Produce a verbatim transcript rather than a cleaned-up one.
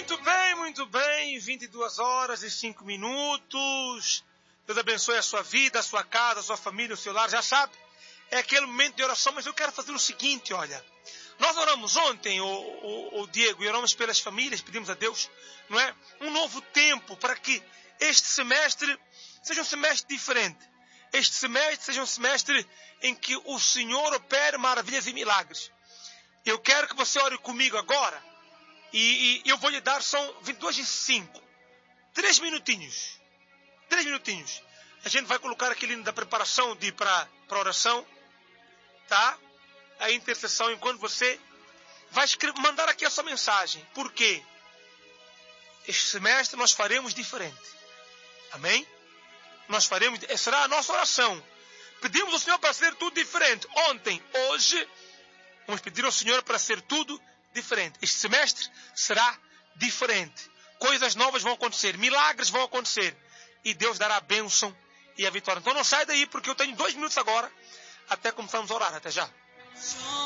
Muito bem, muito bem. vinte e duas horas e cinco minutos. Deus abençoe a sua vida, a sua casa, a sua família, o seu lar. Já sabe, é aquele momento de oração, mas eu quero fazer o seguinte, olha. Nós oramos ontem, o, o, o Diego, e oramos pelas famílias, pedimos a Deus, não é? Um novo tempo para que este semestre seja um semestre diferente. Este semestre seja um semestre em que o Senhor opere maravilhas e milagres. Eu quero que você ore comigo agora. E, e eu vou lhe dar, são vinte e duas e cinco. Três minutinhos. Três minutinhos. A gente vai colocar aquele da preparação de para a oração. Tá? A intercessão, enquanto você vai escrever, mandar aqui a sua mensagem. Por quê? Este semestre nós faremos diferente. Amém? Nós faremos, será a nossa oração. Pedimos ao Senhor para ser tudo diferente. Ontem, hoje, vamos pedir ao Senhor para ser tudo diferente. Este semestre será diferente. Coisas novas vão acontecer. Milagres vão acontecer. E Deus dará a bênção e a vitória. Então não sai daí, porque eu tenho dois minutos agora até começarmos a orar. Até já.